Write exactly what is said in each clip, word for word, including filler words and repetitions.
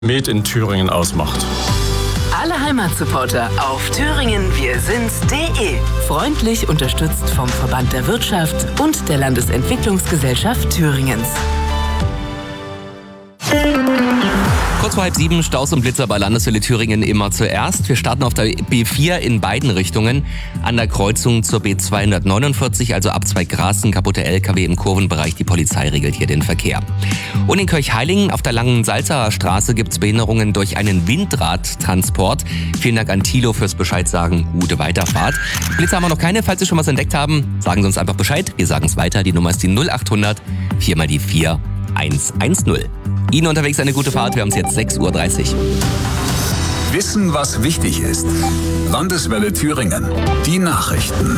Med in Thüringen ausmacht. Alle Heimatsupporter auf thüringen wir sind's punkt de. Freundlich unterstützt vom Verband der Wirtschaft und der Landesentwicklungsgesellschaft Thüringens. Kurz vor halb sieben, Staus und Blitzer bei Landeswelle Thüringen immer zuerst. Wir starten auf der B vier in beiden Richtungen. An der Kreuzung zur B zweihundertneunundvierzig, also Abzweig Grasten, kaputte L K W im Kurvenbereich. Die Polizei regelt hier den Verkehr. Und in Kirchheilingen auf der Langen Salzer Straße gibt es Behinderungen durch einen Windradtransport. Vielen Dank an Thilo fürs Bescheid sagen. Gute Weiterfahrt. Blitzer haben wir noch keine. Falls Sie schon was entdeckt haben, sagen Sie uns einfach Bescheid. Wir sagen es weiter. Die Nummer ist die null achthundert vier mal die vier eins eins null. Ihnen unterwegs eine gute Fahrt. Wir haben es jetzt sechs Uhr dreißig. Wissen, was wichtig ist. Landeswelle Thüringen. Die Nachrichten.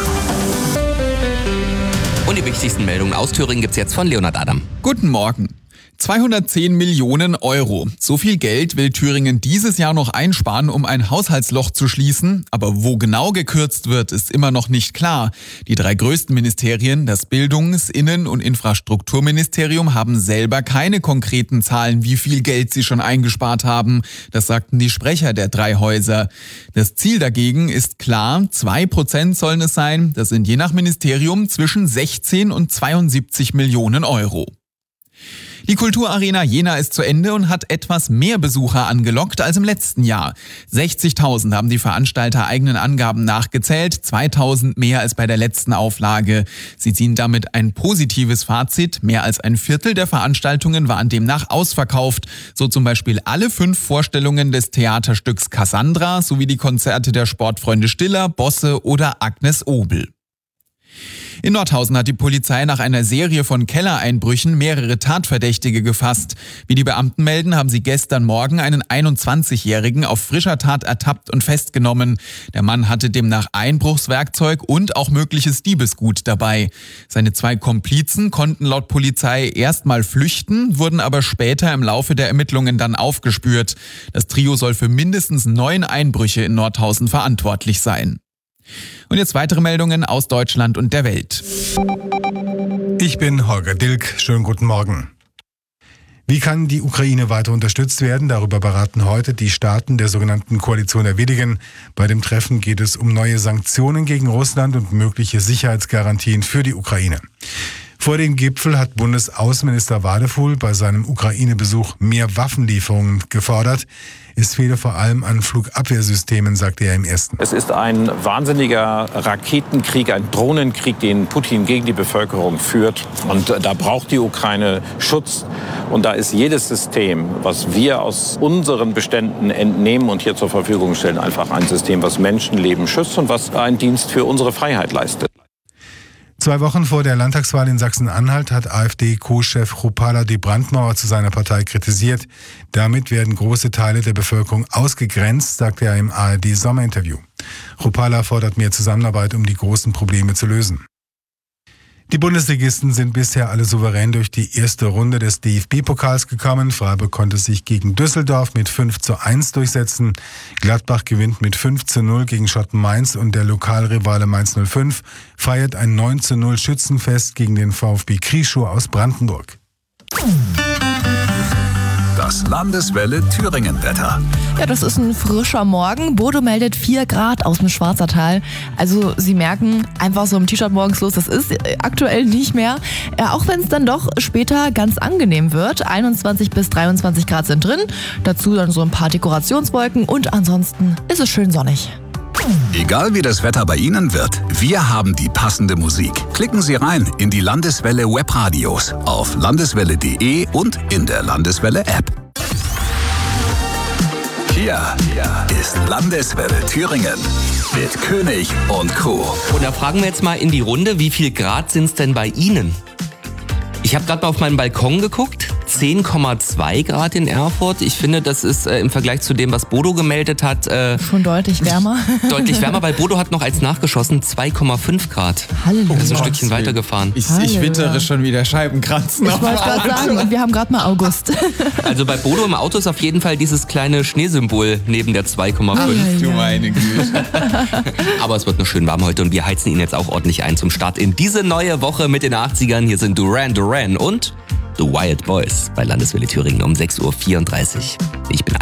Und die wichtigsten Meldungen aus Thüringen gibt's jetzt von Leonhard Adam. Guten Morgen. zweihundertzehn Millionen Euro. So viel Geld will Thüringen dieses Jahr noch einsparen, um ein Haushaltsloch zu schließen. Aber wo genau gekürzt wird, ist immer noch nicht klar. Die drei größten Ministerien, das Bildungs-, Innen- und Infrastrukturministerium, haben selber keine konkreten Zahlen, wie viel Geld sie schon eingespart haben. Das sagten die Sprecher der drei Häuser. Das Ziel dagegen ist klar, zwei Prozent sollen es sein. Das sind je nach Ministerium zwischen sechzehn und zweiundsiebzig Millionen Euro. Die Kulturarena Jena ist zu Ende und hat etwas mehr Besucher angelockt als im letzten Jahr. sechzigtausend haben die Veranstalter eigenen Angaben nachgezählt, zweitausend mehr als bei der letzten Auflage. Sie ziehen damit ein positives Fazit. Mehr als ein Viertel der Veranstaltungen waren demnach ausverkauft. So zum Beispiel alle fünf Vorstellungen des Theaterstücks Cassandra sowie die Konzerte der Sportfreunde Stiller, Bosse oder Agnes Obel. In Nordhausen hat die Polizei nach einer Serie von Kellereinbrüchen mehrere Tatverdächtige gefasst. Wie die Beamten melden, haben sie gestern Morgen einen einundzwanzigjährigen auf frischer Tat ertappt und festgenommen. Der Mann hatte demnach Einbruchswerkzeug und auch mögliches Diebesgut dabei. Seine zwei Komplizen konnten laut Polizei erstmal flüchten, wurden aber später im Laufe der Ermittlungen dann aufgespürt. Das Trio soll für mindestens neun Einbrüche in Nordhausen verantwortlich sein. Und jetzt weitere Meldungen aus Deutschland und der Welt. Ich bin Holger Dilk. Schönen guten Morgen. Wie kann die Ukraine weiter unterstützt werden? Darüber beraten heute die Staaten der sogenannten Koalition der Willigen. Bei dem Treffen geht es um neue Sanktionen gegen Russland und mögliche Sicherheitsgarantien für die Ukraine. Vor dem Gipfel hat Bundesaußenminister Wadefuhl bei seinem Ukraine-Besuch mehr Waffenlieferungen gefordert. Es fehle vor allem an Flugabwehrsystemen, sagte er im ersten. Es ist ein wahnsinniger Raketenkrieg, ein Drohnenkrieg, den Putin gegen die Bevölkerung führt. Und da braucht die Ukraine Schutz. Und da ist jedes System, was wir aus unseren Beständen entnehmen und hier zur Verfügung stellen, einfach ein System, was Menschenleben schützt und was einen Dienst für unsere Freiheit leistet. Zwei Wochen vor der Landtagswahl in Sachsen-Anhalt hat AfD-Co-Chef Chrupalla die Brandmauer zu seiner Partei kritisiert. Damit werden große Teile der Bevölkerung ausgegrenzt, sagte er im A R D-Sommerinterview. Chrupalla fordert mehr Zusammenarbeit, um die großen Probleme zu lösen. Die Bundesligisten sind bisher alle souverän durch die erste Runde des D F B-Pokals gekommen. Freiburg konnte sich gegen Düsseldorf mit fünf zu eins durchsetzen. Gladbach gewinnt mit fünf zu null gegen Schotten Mainz und der Lokalrivale Mainz null fünf feiert ein neun zu null Schützenfest gegen den VfB Krieschow aus Brandenburg. Das Landeswelle Thüringen-Wetter. Ja, das ist ein frischer Morgen. Bodo meldet vier Grad aus dem Schwarzertal. Also Sie merken, einfach so im T-Shirt morgens los, das ist aktuell nicht mehr. Ja, auch wenn es dann doch später ganz angenehm wird. einundzwanzig bis dreiundzwanzig Grad sind drin. Dazu dann so ein paar Dekorationswolken und ansonsten ist es schön sonnig. Egal wie das Wetter bei Ihnen wird, wir haben die passende Musik. Klicken Sie rein in die Landeswelle Webradios auf landeswelle punkt de und in der Landeswelle App. Hier ist Landeswelle Thüringen mit König und Co. Und da fragen wir jetzt mal in die Runde, wie viel Grad sind's denn bei Ihnen? Ich habe gerade mal auf meinen Balkon geguckt, zehn Komma zwei Grad in Erfurt. Ich finde, das ist äh, im Vergleich zu dem, was Bodo gemeldet hat, äh, schon deutlich wärmer. Deutlich wärmer, weil Bodo hat noch als nachgeschossen zwei Komma fünf Grad. Halleluja. Er ist ein Stückchen weitergefahren. Ich, ich wittere schon wieder Scheibenkratzen. Ich wollte gerade sagen, und wir haben gerade mal August. Also bei Bodo im Auto ist auf jeden Fall dieses kleine Schneesymbol neben der zwei Komma fünf. Du meine Güte. Aber es wird noch schön warm heute und wir heizen ihn jetzt auch ordentlich ein zum Start in diese neue Woche mit den achtzigern. Hier sind Duran Duran und The Wild Boys bei Landeswelle Thüringen um sechs Uhr vierunddreißig. Ich bin